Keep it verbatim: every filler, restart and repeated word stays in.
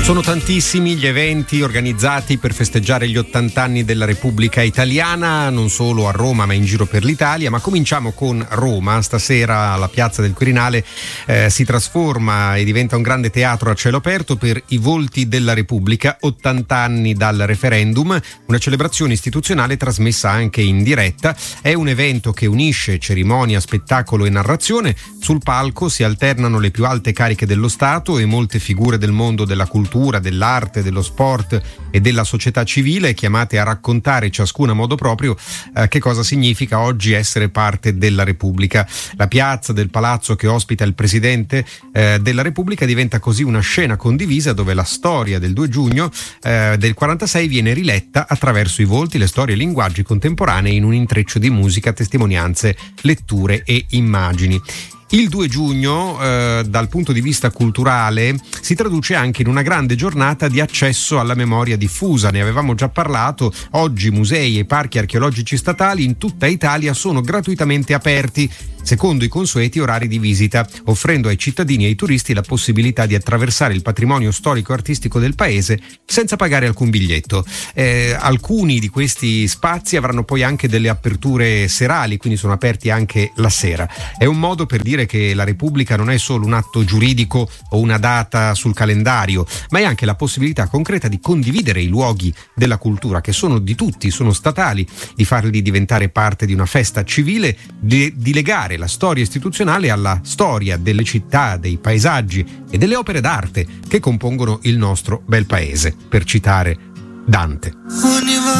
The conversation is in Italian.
Sono tantissimi gli eventi organizzati per festeggiare gli ottanta anni della Repubblica Italiana, non solo a Roma ma in giro per l'Italia, ma cominciamo con Roma. Stasera la piazza del Quirinale eh, si trasforma e diventa un grande teatro a cielo aperto per i volti della Repubblica, ottanta anni dal referendum, una celebrazione istituzionale trasmessa anche in diretta. È un evento che unisce cerimonia, spettacolo e narrazione. Sul palco si alternano le più alte cariche dello Stato e molte figure del mondo della cultura, dell'arte, dello sport e della società civile, chiamate a raccontare ciascuna a modo proprio eh, che cosa significa oggi essere parte della Repubblica. La piazza del palazzo che ospita il Presidente eh, della Repubblica diventa così una scena condivisa dove la storia del due giugno eh, del quarantasei viene riletta attraverso i volti, le storie e i linguaggi contemporanei in un intreccio di musica, testimonianze, letture e immagini. Il due giugno, eh, dal punto di vista culturale, si traduce anche in una grande giornata di accesso alla memoria diffusa. Ne avevamo già parlato. Oggi musei e parchi archeologici statali in tutta Italia sono gratuitamente aperti, secondo i consueti orari di visita, offrendo ai cittadini e ai turisti la possibilità di attraversare il patrimonio storico-artistico del paese senza pagare alcun biglietto. Eh, alcuni di questi spazi avranno poi anche delle aperture serali, quindi sono aperti anche la sera. È un modo per dire che la Repubblica non è solo un atto giuridico o una data sul calendario, ma è anche la possibilità concreta di condividere i luoghi della cultura, che sono di tutti, sono statali, di farli diventare parte di una festa civile, di, di legare la storia istituzionale alla storia delle città, dei paesaggi e delle opere d'arte che compongono il nostro bel paese, per citare Dante.